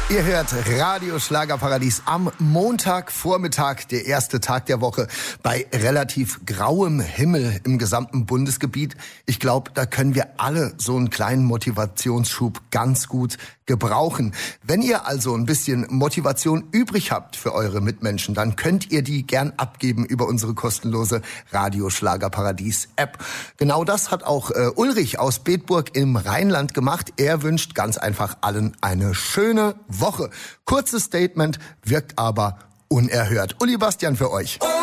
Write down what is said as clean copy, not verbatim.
Ihr hört Radio Schlagerparadies am Montagvormittag, der erste Tag der Woche, bei relativ grauem Himmel im gesamten Bundesgebiet. Ich glaube, da können wir alle so einen kleinen Motivationsschub ganz gut gebrauchen. Wenn ihr also ein bisschen Motivation übrig habt für eure Mitmenschen, dann könnt ihr die gern abgeben über unsere kostenlose Radio Schlagerparadies App. Genau das hat auch Ulrich aus Bedburg im Rheinland gemacht. Er wünscht ganz einfach allen eine schöne Woche. Kurzes Statement, wirkt aber unerhört. Uli Bastian für euch.